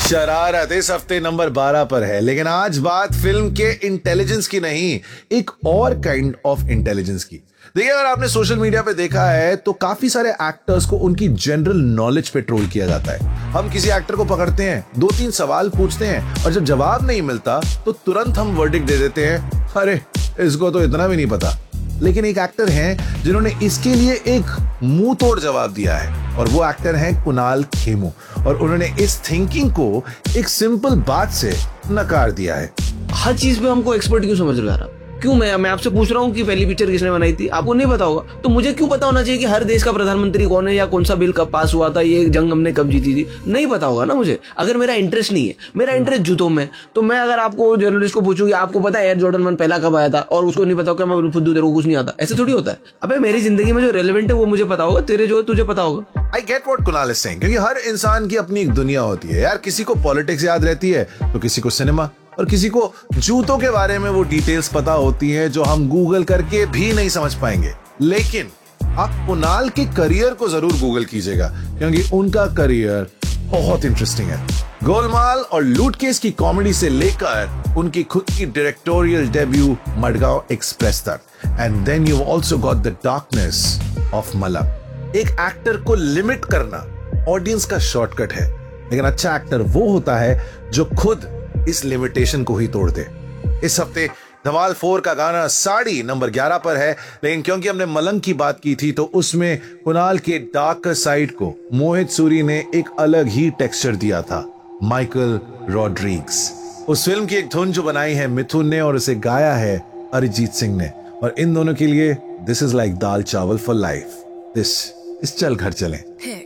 शरारत इस हफ्ते नंबर 12 पर है, लेकिन आज बात फिल्म के इंटेलिजेंस की नहीं, एक और काइंड ऑफ इंटेलिजेंस की। देखिए, अगर आपने सोशल मीडिया पे देखा है तो काफी सारे एक्टर्स को उनकी जनरल नॉलेज पे ट्रोल किया जाता है। हम किसी एक्टर को पकड़ते हैं, 2-3 सवाल पूछते हैं और जब जवाब नहीं मिलता तो तुरंत हम वर्डिक्ट दे देते हैं, अरे इसको तो इतना भी नहीं पता। लेकिन एक एक्टर हैं जिन्होंने इसके लिए एक मुंह तोड़ जवाब दिया है और वो एक्टर हैं कुणाल खेमू, और उन्होंने इस थिंकिंग को एक सिंपल बात से नकार दिया है। हर चीज पे हमको एक्सपर्ट क्यों समझ रहा है? क्यों? मैं आपसे पूछ रहा हूँ कि पहली पिक्चर किसने बनाई थी, आपको नहीं पता होगा, तो मुझे क्यों पता होना चाहिए कि हर देश का प्रधानमंत्री कौन है या कौन सा बिल कब पास हुआ था, ये जंग हमने कब जीती थी? नहीं पता होगा ना मुझे। अगर मेरा इंटरेस्ट नहीं है, मेरा इंटरेस्ट जूतों में, तो मैं अगर आपको जर्नलिस्ट को पूछूं कि आपको पता है एयर जॉर्डन 1 पहला कब आया था, और उसको नहीं पता होगा, मैं फुद्दू तेरे को कुछ नहीं आता, ऐसे थोड़ी होता है। अबे मेरी जिंदगी में जो रेलेवेंट है वो मुझे पता होगा, तेरे जो तुझे पता होगा। I get what Kunal is saying, क्योंकि हर इंसान की अपनी एक दुनिया होती है यार। किसी को पॉलिटिक्स याद रहती है तो किसी को सिनेमा, और किसी को जूतों के बारे में वो डिटेल्स पता होती हैं जो हम गूगल करके भी नहीं समझ पाएंगे। लेकिन आप कुणाल के करियर को जरूर गूगल कीजिएगा, क्योंकि उनका करियर बहुत इंटरेस्टिंग है। गोलमाल और लूट केस की कॉमेडी से लेकर उनकी खुद की डायरेक्टोरियल डेब्यू मडगांव एक्सप्रेस तक, and then you also got the darkness of Malak. एक एक्टर को लिमिट करना ऑडियंस का शॉर्टकट है, लेकिन अच्छा एक्टर वो होता है जो खुद इस लिमिटेशन को ही तोड़ दे। इस हफ्ते धमाल 4 का गाना साड़ी नंबर 11 पर है, लेकिन क्योंकि हमने मलंग की बात की थी तो उसमें कुणाल के डार्क साइड को मोहित सूरी ने एक अलग ही टेक्सचर दिया था, माइकल रॉड्रिग्स। उस फिल्म की एक धुन जो बनाई है मिथुन ने और उसे गाया है अरिजीत सिंह ने, और इन दोनों के लिए दिस इज लाइक दाल चावल फॉर लाइफ। दिस इज चल घर चलें।